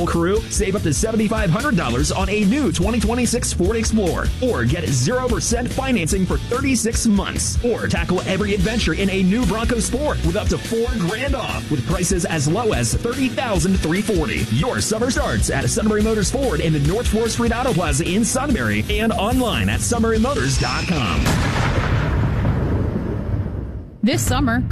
whole crew, save up to $7,500 on a new 2026 Ford Explorer, or get 0% financing for 36 months, or tackle every adventure in a new Bronco Sport with up to $4,000 off, with prices as low as $30,340. Your summer starts at Sunbury Motors Ford in the North 4th Street Auto Plaza in Sunbury and online at sunburymotors.com. This summer,